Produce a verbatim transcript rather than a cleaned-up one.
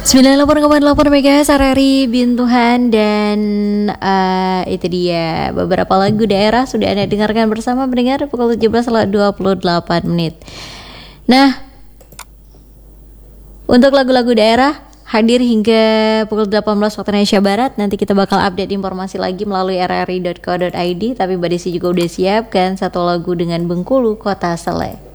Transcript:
sembilan puluh delapan koma delapan MHz R R I Bintuhan. Dan uh, itu dia beberapa lagu daerah sudah Anda dengarkan bersama pendengar pukul tujuh belas lewat dua puluh delapan menit. Nah, untuk lagu-lagu daerah hadir hingga pukul delapan belas waktu Indonesia Barat. Nanti kita bakal update informasi lagi melalui r r i dot co dot i d. Tapi Mbak Desi juga udah siapkan satu lagu dengan Bengkulu Kota Sele.